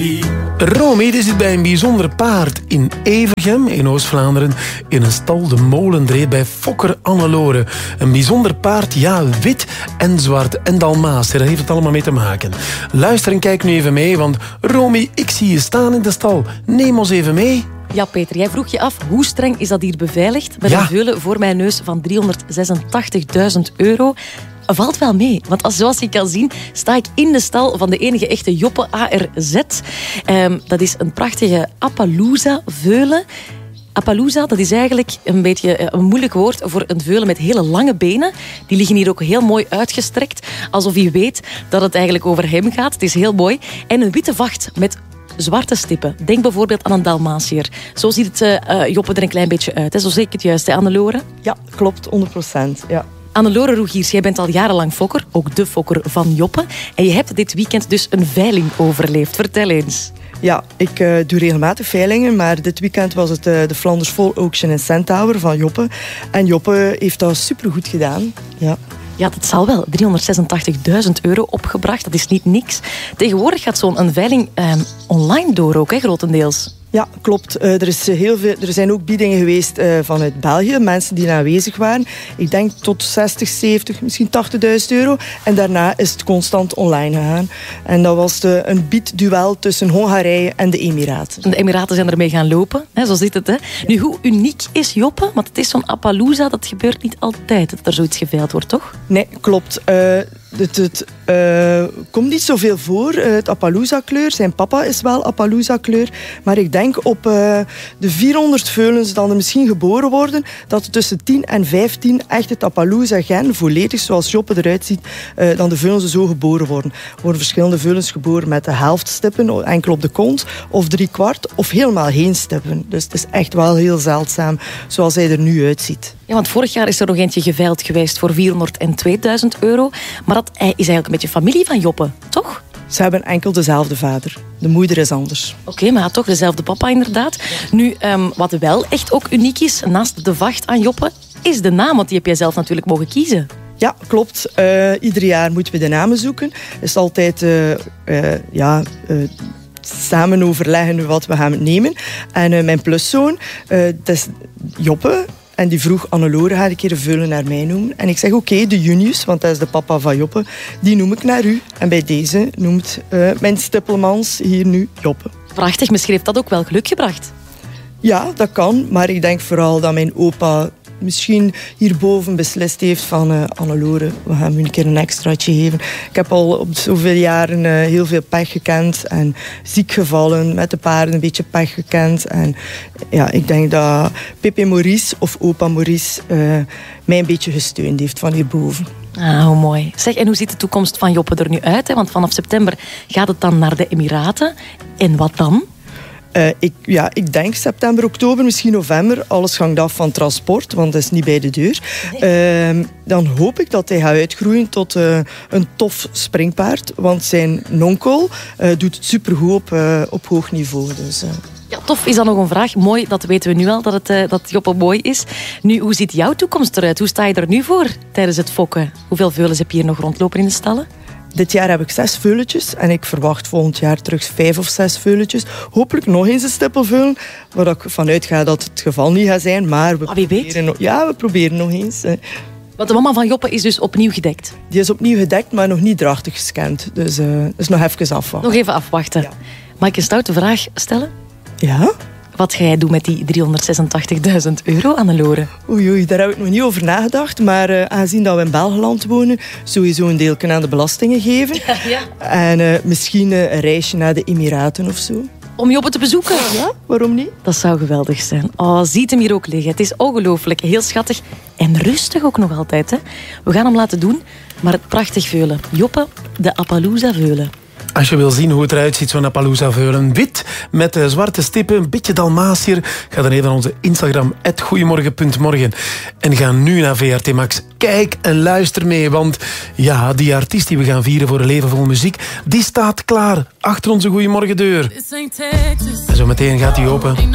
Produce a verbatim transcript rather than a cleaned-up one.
Romy. Romy die zit bij een bijzonder paard in Evergem, in Oost-Vlaanderen, in een stal de Molendreed bij Fokker Annelore. Een bijzonder paard, ja, wit en zwart en dalmaatier. Daar heeft het allemaal mee te maken. Luister en kijk nu even mee, want Romy, ik zie je staan in de stal. Neem ons even mee. Ja, Peter, jij vroeg je af hoe streng is dat hier beveiligd? Met Ja. een veulen voor mijn neus van driehonderdzesentachtigduizend euro. Valt wel mee, want als, zoals je kan zien sta ik in de stal van de enige echte Joppe A R Z. Um, dat is een prachtige Appaloosa-veulen. Appaloosa, dat is eigenlijk een beetje een moeilijk woord voor een veulen met hele lange benen. Die liggen hier ook heel mooi uitgestrekt, alsof je weet dat het eigenlijk over hem gaat. Het is heel mooi. En een witte vacht met zwarte stippen. Denk bijvoorbeeld aan een dalmaatier. Zo ziet het uh, Joppe er een klein beetje uit. Hè? Zo zeg ik het juist, hè, Annelore? Ja, klopt, honderd procent. Ja. Annelore Roegiers, jij bent al jarenlang fokker, ook de fokker van Joppe. En je hebt dit weekend dus een veiling overleefd. Vertel eens. Ja, ik uh, doe regelmatig veilingen, maar dit weekend was het uh, de Flanders Fall Auction in Centaur van Joppe. En Joppe heeft dat supergoed gedaan. Ja. Ja, dat zal wel. driehonderdzesentachtigduizend euro opgebracht, dat is niet niks. Tegenwoordig gaat zo'n veiling um, online door ook, hè, grotendeels. Ja, klopt. Uh, er, is heel veel, er zijn ook biedingen geweest uh, vanuit België. Mensen die aanwezig waren. Ik denk tot zestig, zeventig, misschien tachtigduizend euro. En daarna is het constant online gegaan. En dat was de, een biedduel tussen Hongarije en de Emiraten. De Emiraten zijn ermee gaan lopen. Hè, zo zit het. Hè. Nu, hoe uniek is Joppe? Want het is zo'n Appaloosa, dat gebeurt niet altijd dat er zoiets geveild wordt, toch? Nee, klopt. Uh, Het, het uh, komt niet zoveel voor, uh, het Appaloosa-kleur. Zijn papa is wel Appaloosa-kleur. Maar ik denk op uh, de vierhonderd veulens dan er misschien geboren worden, dat er tussen tien en vijftien echt het Appaloosa-gen, volledig zoals Joppe eruit ziet, uh, dan de veulens zo geboren worden. Er worden verschillende veulens geboren met de helft stippen, enkel op de kont, of drie kwart, of helemaal geen stippen. Dus het is echt wel heel zeldzaam, zoals hij er nu uitziet. Ja, want vorig jaar is er nog eentje geveild geweest voor vierhonderdtweeduizend euro. Maar dat is eigenlijk een beetje familie van Joppe, toch? Ze hebben enkel dezelfde vader. De moeder is anders. Oké, okay, maar toch dezelfde papa inderdaad. Ja. Nu, um, wat wel echt ook uniek is, naast de vacht aan Joppe, is de naam. Want die heb jij zelf natuurlijk mogen kiezen. Ja, klopt. Uh, ieder jaar moeten we de namen zoeken. Het is altijd... Uh, uh, ja... Uh, samen overleggen wat we gaan nemen. En uh, mijn pluszoon, uh, dat is Joppe. En die vroeg, Annelore, ga ik een veulen naar mij noemen? En ik zeg, oké, okay, de Junius, want dat is de papa van Joppe, die noem ik naar u. En bij deze noemt uh, mijn stippelmans hier nu Joppe. Prachtig, misschien heeft dat ook wel geluk gebracht. Ja, dat kan. Maar ik denk vooral dat mijn opa misschien hierboven beslist heeft van uh, Annelore, we gaan u een keer een extraatje geven. Ik heb al op zoveel jaren uh, heel veel pech gekend en ziek gevallen, met de paarden een beetje pech gekend. En ja, ik denk dat Pepe Maurice of opa Maurice uh, mij een beetje gesteund heeft van hierboven. Ah, hoe mooi. Zeg, en hoe ziet de toekomst van Joppe er nu uit? Hè? Want vanaf september gaat het dan naar de Emiraten. En wat dan? Uh, ik, ja, ik denk september, oktober, misschien november. Alles hangt af van transport, want dat is niet bij de deur. Nee. Uh, dan hoop ik dat hij gaat uitgroeien tot uh, een tof springpaard. Want zijn nonkel uh, doet het supergoed op, uh, op hoog niveau. Dus, uh. Ja, tof is dan nog een vraag. Mooi, dat weten we nu al, dat, het, uh, dat Joppe mooi is. Nu, hoe ziet jouw toekomst eruit? Hoe sta je er nu voor tijdens het fokken? Hoeveel veulens heb je hier nog rondlopen in de stallen? Dit jaar heb ik zes veuletjes en ik verwacht volgend jaar terug vijf of zes veuletjes. Hopelijk nog eens een stippelveulen, waar ik vanuit ga dat het geval niet gaat zijn. Maar we, ah, wie weet. Nog, ja, we proberen nog eens. Want de mama van Joppe is dus opnieuw gedekt? Die is opnieuw gedekt, maar nog niet drachtig gescand. Dus uh, dus nog even afwachten. Nog even afwachten. Ja. Mag ik een stoute vraag stellen? Ja? Wat ga jij doen met die driehonderdzesentachtigduizend euro, Annelore? Oei, oei, daar heb ik nog niet over nagedacht. Maar uh, aangezien dat we in Belgeland wonen, sowieso een deel aan de belastingen geven. Ja, ja. En uh, misschien uh, een reisje naar de Emiraten of zo. Om Joppe te bezoeken? Ja, waarom niet? Dat zou geweldig zijn. Oh, ziet hem hier ook liggen. Het is ongelooflijk, heel schattig en rustig ook nog altijd. Hè? We gaan hem laten doen, maar het prachtig veulen. Joppe, de Appaloosa veulen. Als je wil zien hoe het eruit ziet, zo'n Appaloosa-veulen. Wit met uh, zwarte stippen, een beetje dalmaatier. Ga dan even naar onze Instagram, at goeiemorgen punt morgen. En ga nu naar V R T Max. Kijk en luister mee, want ja, die artiest die we gaan vieren voor een leven vol muziek, die staat klaar achter onze Goeiemorgen deur. En zo meteen gaat die open.